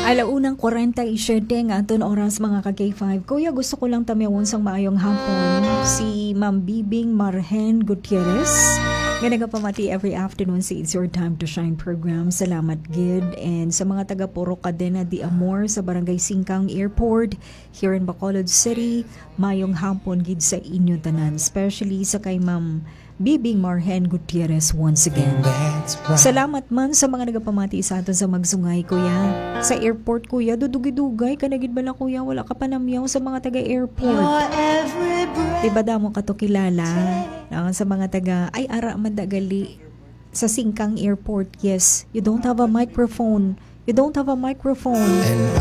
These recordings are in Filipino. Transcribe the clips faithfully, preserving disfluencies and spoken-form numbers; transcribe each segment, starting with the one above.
Alaunang forty-seven nga aton oras mga ka-K five. Kuya, gusto ko lang tamewon sang maayong hapon si Ma'am Bibing Marhen Gutierrez. Nga nagapamati every afternoon sa It's Your Time to Shine program. Salamat gid. And sa mga taga Puro Cadena de Amor sa Barangay Singkang Airport here in Bacolod City, mayong hapon gid sa inyo tanan. Especially sa kay Ma'am Bibing Marhen Gutierrez once again. Salamat man sa mga nagapamati sa aton sa magsungay, kuya. Sa airport, kuya, dudugidugay ka na gid bala, kuya. Wala ka pa namyaw sa mga taga-airport. Diba da mo ka to kilala? Uh, sa mga taga, ay ara man dagali sa Singkang Airport. Yes, you don't have a microphone. You don't have a microphone.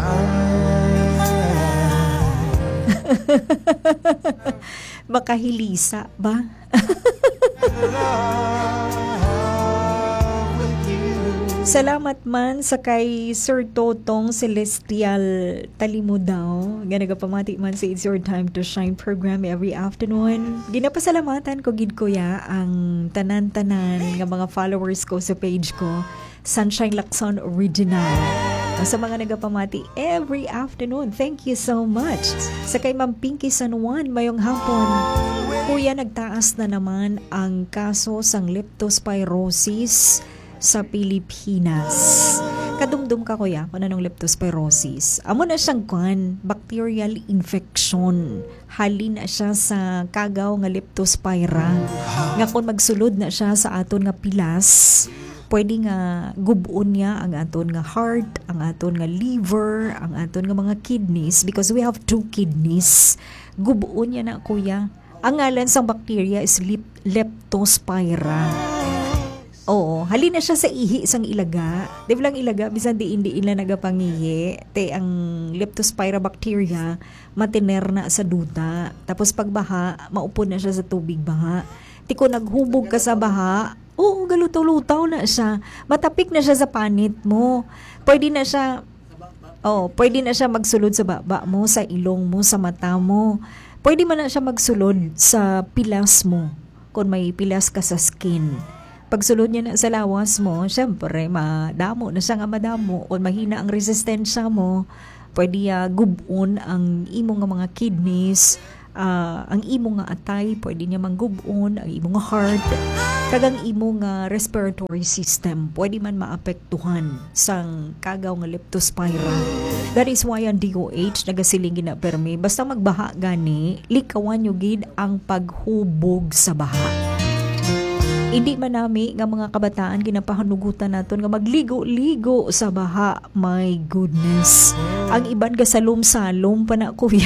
Makahilisa ba? Salamat man sa kay Sir Totong Celestial Talimudaw. Ganagapamati man sa It's Your Time to Shine program every afternoon. Ginapasalamatan ko gid kuya ang tanan-tanan nga mga followers ko sa page ko, Sunshine Lacson Original. Sa mga nagapamati every afternoon, thank you so much. Sa kay Ma'am Pinky San Juan, mayong hapon. Kuya, nagtaas na naman ang kaso sang leptospirosis sa Pilipinas. Kadumdum ka kuya kung anong leptospirosis. Amo na siyang kwan, bacterial infection. Hali na siya sa kagaw nga leptospira. Nga kung magsulod na siya sa aton nga pilas, pwede nga gubon niya ang aton nga heart, ang aton nga liver, ang aton nga mga kidneys, because we have two kidneys. Gubon niya na kuya. Ang ngalan sang bacteria is lep- leptospira. Oo, halina siya sa ihi sang ilaga. Di lang ilaga, bisan di hindi ila nagapangihi. Te ang leptospira bacteria, matiner na sa duta. Tapos pagbaha, maupon na siya sa tubig baha. Ti ko naghubog ka sa baha, oo, galutaw-lutaw na siya. Matapik na siya sa panit mo. Pwede na siya, oh, pwede na siya magsulod sa baba mo, sa ilong mo, sa mata mo. Pwede man na siya magsulod sa pilas mo, kung may pilas ka sa skin. Pagsulod niya na sa lawas mo, syempre, madamo na siya nga madamo. Kung mahina ang resistensya mo, pwede uh, gubon ang imo nga mga kidneys, uh, ang imo nga atay, pwede niya manggubon, ang imo nga heart, kagang imo nga respiratory system, pwede man maapektuhan sang kagaw nga leptospira. That is why ang D O H nagasiling gina permi, basta magbaha gani, likawan yung gid ang paghubog sa baha. Hindi man nami nga mga kabataan ginapahanugutan naton nga magligo-ligo sa baha. My goodness. Ang iban ga salom-salom pa na kuya.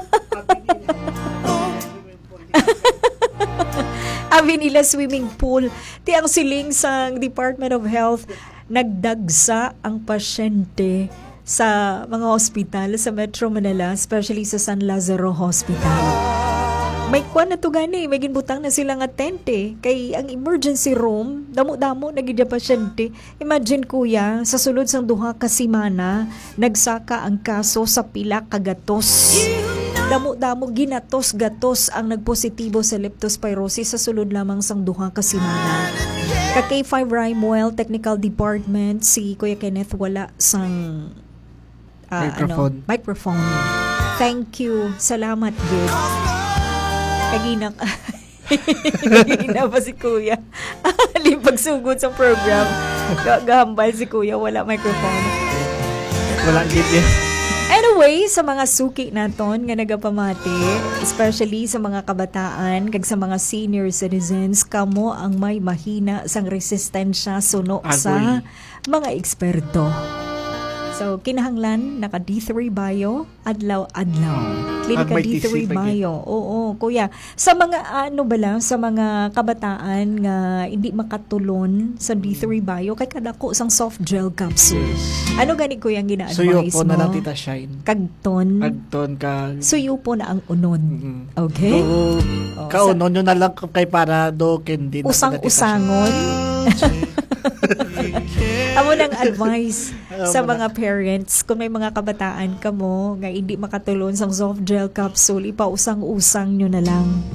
Abi nila swimming pool. Ti ang siling sang Department of Health, nagdagsa ang pasyente sa mga hospital sa Metro Manila, especially sa San Lazaro Hospital. May kwan na to gani, may ginbutang na sila nga tente. Kay ang emergency room, damo-damo na gidya pasyente. Imagine kuya, sa sulod sang duha ka semana, nagsaka ang kaso sa pila ka gatos. Damo-damo ginatos-gatos ang nagpositibo sa leptospirosis sa sulod lamang sang duha ka semana. Ka K five Rimuel Technical Department, si Kuya Kenneth wala sang uh, microphone. Ano, microphone. Thank you. Salamat, good. Kaginak. Kagina pa si Kuya. Lipagsugod sa program. Gahambal si Kuya. Wala microphone. Wala gid. Anyway, sa mga suki naton nga nagapamati, especially sa mga kabataan kag sa mga senior citizens, kamo ang may mahina sang resistensya suno sa mga eksperto. So, kinahanglan, naka D three bio, adlaw-adlaw. Klinika D three bio. Oo, kuya. Sa mga, ano bala, sa mga kabataan nga hindi makatulon sa D three bio, kay kadako sang soft gel capsule. Ano gani kuya ang gina-advise mo? Suyo po na lang tita Shine. Kagton. Kagton ka. Suyo po na ang unon. Mm-hmm. Okay? Do, oh, kaunon nyo na lang kay para do candy. Usang-usangon. Amo nang advice sa mga parents, kung may mga kabataan ka mo nga hindi makatulon sang soft gel capsule, ipausang-usang nyo na lang.